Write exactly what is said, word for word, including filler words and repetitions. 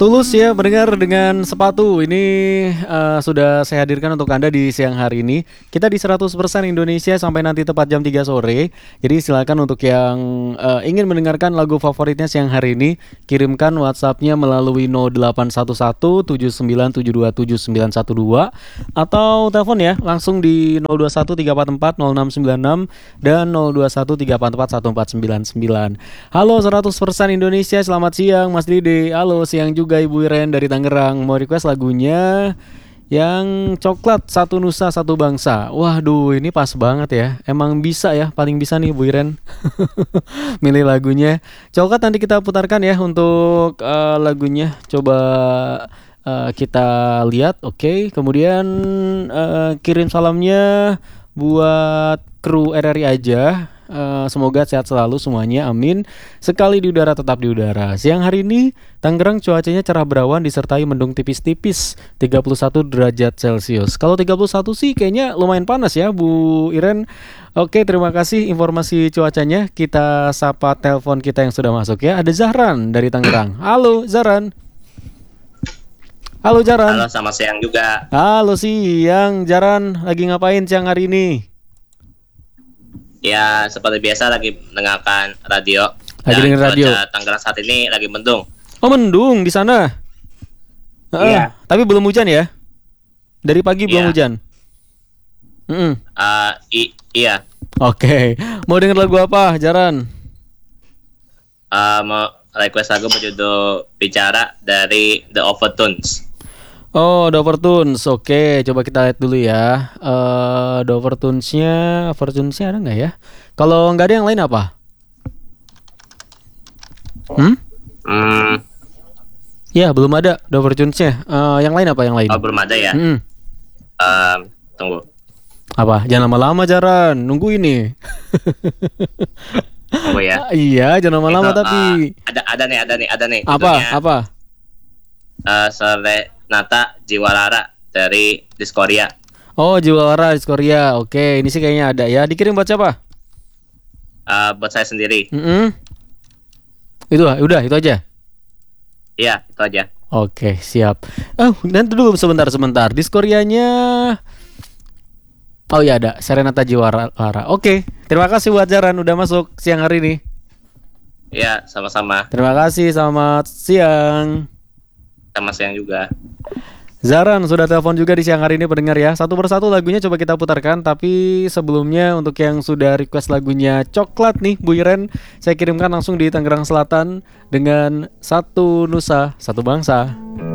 Tulus ya pendengar dengan sepatu ini uh, sudah saya hadirkan untuk Anda di siang hari ini. Kita di seratus persen Indonesia sampai nanti tepat jam tiga sore. Jadi silakan untuk yang uh, ingin mendengarkan lagu favoritnya siang hari ini, kirimkan WhatsApp-nya melalui nol delapan satu satu tujuh sembilan tujuh dua tujuh sembilan satu dua atau telepon ya langsung di nol dua satu tiga empat empat nol enam sembilan enam dan nol dua satu tiga empat empat satu empat sembilan sembilan. Halo seratus persen Indonesia, selamat siang Mas Dede. Halo siang juga Ibu Iren dari Tangerang, mau request lagunya yang coklat Satu Nusa Satu Bangsa. Waduh, ini pas banget ya. Emang bisa ya, paling bisa nih Bu Iren milih lagunya. Coklat nanti kita putarkan ya untuk uh, lagunya. Coba uh, kita lihat. Oke, okay. Kemudian uh, kirim salamnya buat kru R R I aja. Uh, semoga sehat selalu semuanya, amin. Sekali di udara tetap di udara. Siang hari ini Tangerang cuacanya cerah berawan disertai mendung tipis-tipis tiga puluh satu derajat Celcius. Kalau tiga puluh satu sih kayaknya lumayan panas ya Bu Iren. Oke, terima kasih informasi cuacanya. Kita sapa telepon kita yang sudah masuk ya. Ada Zahran dari Tangerang. Halo Zahran. Halo Jaran. Halo, selamat siang juga. Halo siang Jaran, lagi ngapain siang hari ini? Ya, seperti biasa lagi mendengarkan radio. Lagi dengar radio. Tangerang saat ini lagi mendung. Oh, mendung di sana. Iya. Uh, tapi belum hujan ya? Dari pagi Iya. belum hujan. Mm-mm. Uh, i- iya. Oke. Mau denger lagu apa, Jaran? Uh, mau request lagu berjudul Bicara dari The Overtones. Oh, The Overtones. Oke, coba kita lihat dulu ya. Uh, The Overtones-nya, Overtones-nya ada nggak ya? Kalau nggak ada yang lain apa? Hmm? Hmm, Ya, belum ada The Overtones-nya. Uh, yang lain apa yang lain? oh belum ada ya. Hmm. Um, tunggu. Apa? Jangan lama-lama Jaran, nunggu ini. Tunggu ya. Ah, iya, jangan lama-lama Itu, tapi uh, ada ada nih, ada nih, ada nih. apa? Judulnya, Apa? Uh, Serenata Jiwa Lara dari Diskoria. Oh, Jiwalara di Korea. Oke, ini sih kayaknya ada ya. Dikirim buat siapa? Uh, buat saya sendiri. Mm-mm. Itu lah, udah itu aja. Iya, itu aja. Oke, siap. Oh, nanti dulu sebentar-sebentar. Diskorianya. Oh ya ada, Serenata Jiwalara. Oke, terima kasih buat Jaran udah masuk siang hari ini. Iya, sama-sama. Terima kasih, selamat siang. Sama siang juga. Zaran sudah telepon juga di siang hari ini pendengar ya. Satu persatu lagunya coba kita putarkan. Tapi sebelumnya untuk yang sudah request lagunya Coklat nih Bu Iren, saya kirimkan langsung di Tangerang Selatan dengan Satu Nusa Satu Bangsa.